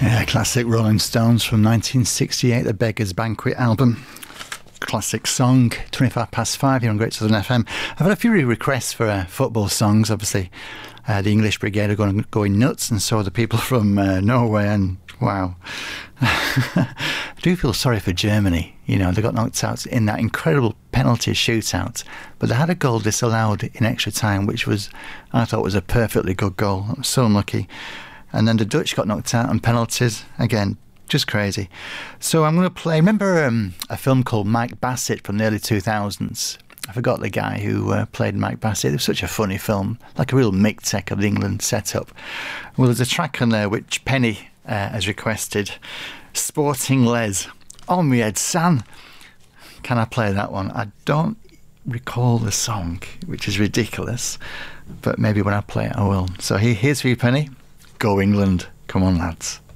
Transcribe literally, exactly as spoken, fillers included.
Yeah, classic Rolling Stones from nineteen sixty-eight, the Beggars Banquet album. Classic song, twenty-five past five here on Great Southern F M. I've had a few requests for uh, football songs. Obviously, uh, the English Brigade are going, going nuts, and so are the people from uh, Norway. And wow, I do feel sorry for Germany. You know, they got knocked out in that incredible penalty shootout, but they had a goal disallowed in extra time, which was, I thought, was a perfectly good goal. I'm so unlucky. And then the Dutch got knocked out on penalties again. Just crazy. So I'm going to play, remember um, a film called Mike Bassett from the early two thousands? I forgot the guy who uh, played Mike Bassett. It was such a funny film, like a real Mick-Tech of the England setup. Well, there's a track on there which Penny uh, has requested, Sporting Les. On me head, San. Can I play that one? I don't recall the song, which is ridiculous, but maybe when I play it I will. So here's for you, Penny. Go England. Come on, lads.